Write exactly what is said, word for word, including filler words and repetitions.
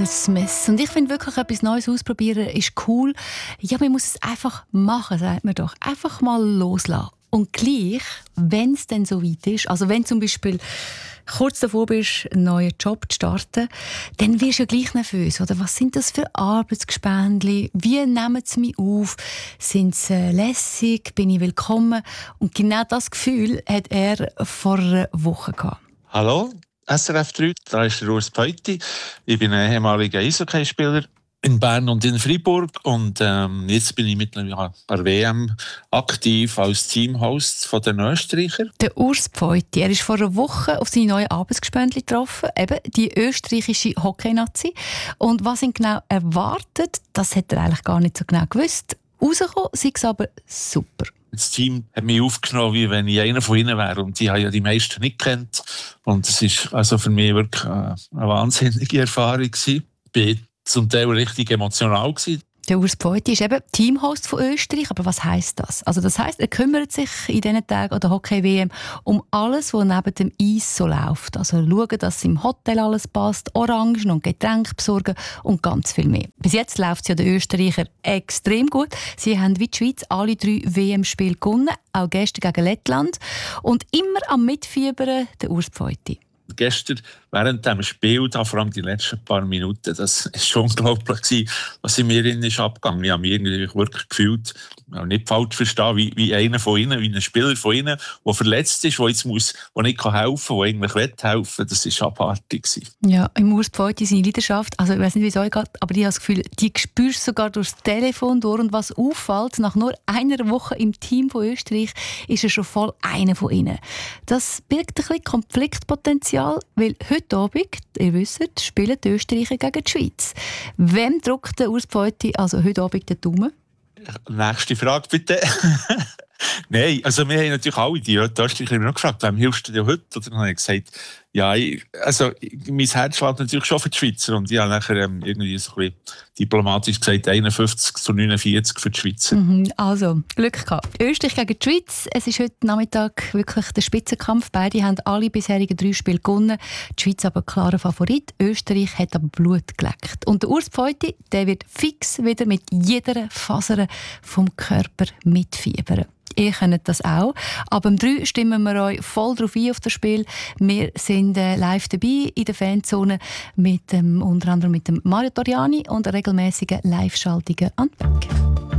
Smith. Und ich finde wirklich, etwas Neues ausprobieren ist cool. Ja, man muss es einfach machen, sagt man doch. Einfach mal loslassen. Und gleich, wenn es dann so weit ist, also wenn zum Beispiel kurz davor bist, einen neuen Job zu starten, dann wirst du ja gleich nervös. Oder was sind das für Arbeitsgespendli? Wie nehmen sie mich auf? Sind sie äh, lässig? Bin ich willkommen? Und genau das Gefühl hat er vor einer Woche gehabt. Hallo, S R F drei, da ist der Urs Peuti. Ich bin ein ehemaliger Eishockeyspieler in Bern und in Freiburg und ähm, jetzt bin ich mittlerweile bei der W M aktiv als Teamhost von den Österreichern. Der Urs Peuti, er ist vor einer Woche auf seine neue Arbeitsgespendli getroffen, eben die österreichische Hockey-Nazi. Und was ihn genau erwartet, das hat er eigentlich gar nicht so genau gewusst. Rausgekommen sei es aber super. Das Team hat mich aufgenommen, wie wenn ich einer von ihnen wäre. Und die haben ja die meisten nicht gekannt. Und es war also für mich wirklich eine wahnsinnige Erfahrung gewesen. Ich war zum Teil richtig emotional gewesen. Der Urs Peuti ist eben Teamhost von Österreich. Aber was heisst das? Also das heisst, er kümmert sich in diesen Tagen an der Hockey-W M um alles, was neben dem Eis so läuft. Also schauen, dass im Hotel alles passt, Orangen und Getränke besorgen und ganz viel mehr. Bis jetzt läuft es ja den Österreichern extrem gut. Sie haben wie die Schweiz alle drei W M-Spiele gewonnen, auch gestern gegen Lettland. Und immer am Mitfiebern der Urs Peuti. Gestern während dem Spiel, da vor allem die letzten paar Minuten, das war schon unglaublich gewesen, was in mir ist abgegangen. Ich habe mich irgendwie wirklich gefühlt, nicht falsch verstehen, wie, wie einer von ihnen, wie ein Spieler von ihnen, der verletzt ist, der jetzt muss, der nicht helfen kann, der eigentlich helfen will. Das war abartig gewesen. Ja, im Urs Peuti seine Leidenschaft, also ich weiß nicht, wie es euch geht, aber ich habe das Gefühl, die spürst du sogar durchs Telefon durch. Und was auffällt, nach nur einer Woche im Team von Österreich ist er schon voll einer von ihnen. Das birgt ein bisschen Konfliktpotenzial, weil heute Abend, ihr wisst, spielen die Österreicher gegen die Schweiz. Wem drückt der Urs Peuti also heute Abend den Daumen? Nächste Frage bitte. Nein, also wir haben natürlich alle die Österreicher noch gefragt, wem hilfst du dir heute? Und dann habe ich gesagt, ja, ich, also mein Herz schlägt natürlich schon für die Schweizer. Und ich habe nachher ähm, irgendwie so ein bisschen diplomatisch gesagt, einundfünfzig zu neunundvierzig für die Schweizer. Mhm, also, Glück gehabt. Österreich gegen die Schweiz. Es ist heute Nachmittag wirklich der Spitzenkampf. Beide haben alle bisherigen drei Spiele gewonnen. Die Schweiz aber klarer Favorit. Österreich hat aber Blut geleckt. Und der Urs Peuti, der wird fix wieder mit jeder Faser vom Körper mitfiebern. Ihr könnt das auch. Aber um drei stimmen wir euch voll drauf ein auf das Spiel. Wir sind äh, live dabei in der Fanzone, mit, ähm, unter anderem mit dem Mario Toriani und regelmäßigen Live-Schaltungen an die Bänke.